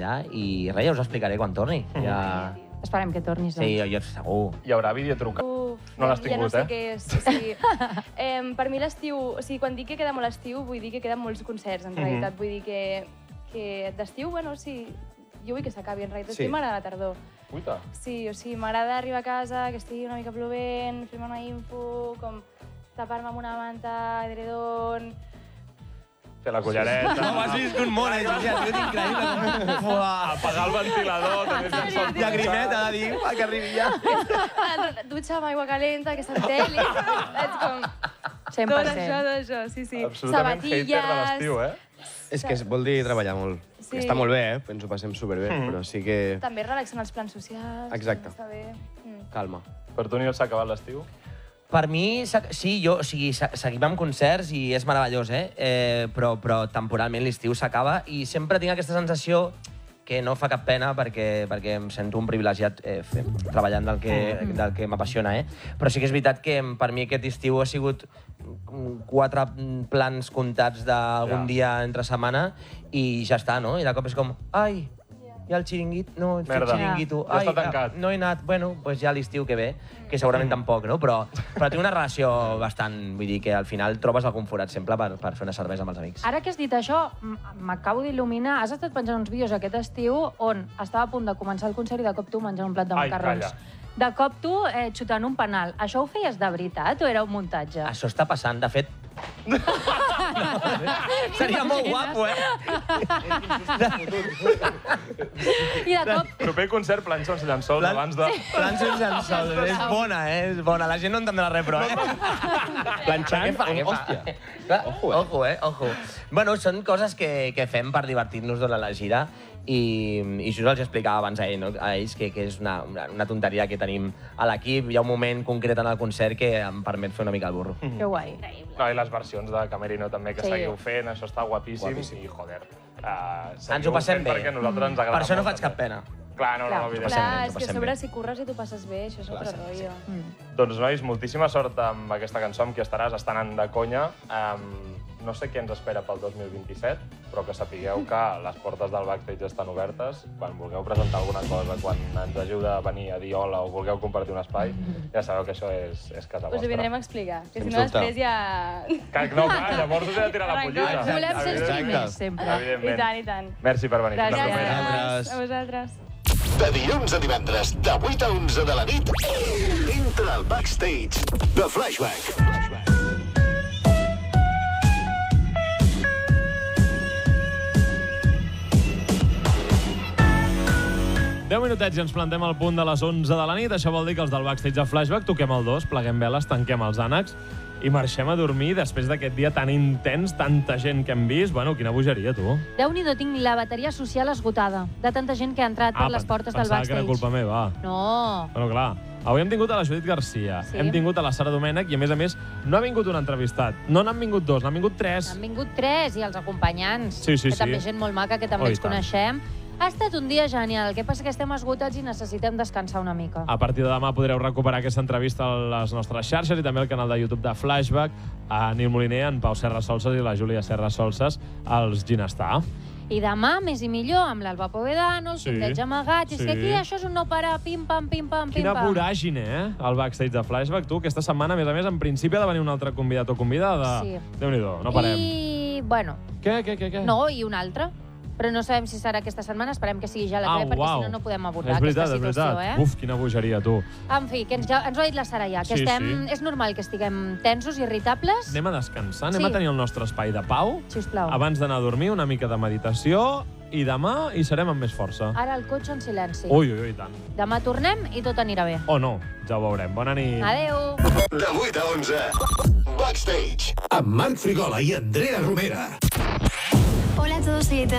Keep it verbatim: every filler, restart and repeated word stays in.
I res, ja us explicaré quan torni. Ja... Esperem que tornis, doncs. Sí, jo, jo segur. Hi haurà videotrucat. No l'has tingut, ja no sé eh? què és. Sí. eh, per mi l'estiu, o sigui, quan dic que queda molt estiu, vull dir que queden molts concerts, en realitat. Vull dir que, que d'estiu, bueno, sí, jo vull que s'acabi, en realitat. Sí. M'agrada la tardor. Uita. Sí, o sigui, m'agrada arribar a casa, que estigui una mica plovent, fer-me una info, com tapar-me amb una manta, edredon... Fer la cullereta. No, m'has vist un món, eh? Ha sigut increïble. Apagar el ventilador, també és un sol. Llagrimeta, ha de dir, que arribi ja. Dutxa amb aigua calenta, que s'enteli. És com... cent per Tot cent. això, tot això, sí, sí. Absolutament hater de l'estiu, eh? És que vol dir treballar molt. Sí. Està molt bé, eh? Ens ho passem superbé, però sí que... També relaxen els plans socials. Exacte. Està bé. Mm. Calma. Per tu, Nil, s'ha acabat l'estiu? Per mi, sí, jo, o sigui, seguim amb concerts i és meravellós, eh? eh però, però temporalment l'estiu s'acaba i sempre tinc aquesta sensació que no fa cap pena perquè, perquè em sento un privilegiat eh, fent, treballant del que, del que m'apassiona, eh? Però sí que és veritat que per mi aquest estiu ha sigut quatre plans comptats d'algun Ja. dia entre setmana i ja està, no? I de cop és com, ai, i el xiringuito, no, el Merda. xiringuito, Ja ai, està tancat. no he anat, bueno, doncs ja l'estiu que ve, que segurament tampoc, no? Però, però tinc una relació bastant, vull dir que al final trobes algun forat sempre per, per fer una cervesa amb els amics. Ara que has dit això, m- m'acabo d'il·luminar. Has estat penjant uns vídeos aquest estiu on estava a punt de començar el concert i de cop tu menjant un plat de Ai, macarrons. calla. De cop tu eh, xutant un penal. Això ho feies de veritat o era un muntatge? Això està passant, de fet... No, seria molt guapo, eh? I de cop... Proper concert, planxa uns llençols Plan- abans de... Planxes llençols, és bona, eh? És bona. La gent no entendrà res, però, eh? Planxant? Què fa? Què fa? Hòstia. Clar, ojo, eh? Ojo. Bueno, són coses que, que fem per divertir-nos durant la gira i, i just els explicava abans a, ell, no? a ells que, que és una, una, una tonteria que tenim a l'equip. Hi ha un moment concret en el concert que em permet fer una mica el burro. Que guai. No, i les versions de Camerino també que Sí. seguiu fent, això està guapíssim, guapíssim. I, joder, uh, Ens ho passem bé. perquè a nosaltres ens agrada Per això no molt, faig cap també. pena. Clar, no, no, Clar. no, evidentment. passem bé, Clar, ens ho és que a passem sobre bé. si curres i tu passes bé, això és un altre rotllo. Mm. Doncs, nois, moltíssima sort amb aquesta cançó, amb qui estaràs, estan anant de conya. Um, no sé què ens espera pel dos mil vint-i-set, però que sapigueu que les portes del backstage estan obertes. Quan vulgueu presentar alguna cosa, quan ens ajuda a venir a dir hola o vulgueu compartir un espai, ja sabeu que això és, és casa Us ho vostra. vindrem a explicar, que si Sens no dubte. després ja... Que, no, clar, llavors us he de tirar la Arrencar. pollita. Volem ser els Exacte. primers, sempre. I Evidentment. tant, i tant. Merci per venir. Fins la Gràcies. propera. Vosaltres. A vosaltres. De dilluns a divendres, de vuit a onze de la nit, entra al backstage de Flashback. deu minutets i ens plantem al punt de les onze de la nit. Això vol dir que els del backstage de Flashback toquem el dos, pleguem veles, tanquem els ànecs i marxem a dormir després d'aquest dia tan intens, tanta gent que hem vist. Bueno, quina bogeria, tu. Déu-n'hi-do, tinc la bateria social esgotada de tanta gent que ha entrat per les portes del pensava que era backstage. culpa meva. No. Bueno, clar, avui hem tingut a la Judit Garcia, Sí. hem tingut a la Sara Domènech i, a més a més, no ha vingut un entrevistat. No n'han vingut dos, n'han vingut tres. Han vingut tres i els acompanyants. Sí, sí, que sí. també gent molt maca, que també Oh, i els tant. coneixem. Ha estat un dia genial. El que passa que estem esgotats i necessitem descansar una mica. A partir de demà podreu recuperar aquesta entrevista a les nostres xarxes i també al canal de YouTube de Flashback, a Nil Moliner, en Pau Serra Solses i la Júlia Serra Solses, els Ginestar. I demà, més i millor, amb l'Alba Povedano, el Sí. sondeig amagat. I és Sí. que aquí això és un no parar, pim-pam, pim-pam, Quina pim-pam. voràgine, eh? El backstage de Flashback, tu. Aquesta setmana, a més a més, en principi ha de venir un altre convidat o convidada. Sí. Déu-n'hi-do, no parem. I, bueno, Què, què, què, què? no, i un altre. Però no sabem si serà aquesta setmana, esperem que sigui ja la que ve, perquè si no, no podem abordar és veritat, aquesta situació, és veritat. eh? Uf, quina bogeria, tu. En fi, que ens, ja, ens ho ha dit la Sara ja, que Sí, estem, sí. és normal que estiguem tensos, irritables. Anem a descansar, anem Sí. a tenir el nostre espai de pau, Sisplau. abans d'anar a dormir, una mica de meditació, i demà hi serem amb més força. Ara el cotxe en silenci. Ui, ui, ui, i tant. Demà tornem i tot anirà bé. O no, ja ho veurem. Bona nit. Adeu. De vuit a onze, Backstage, amb Marc Frigola i Andrea Romera. Hola a todos, soy Aitana.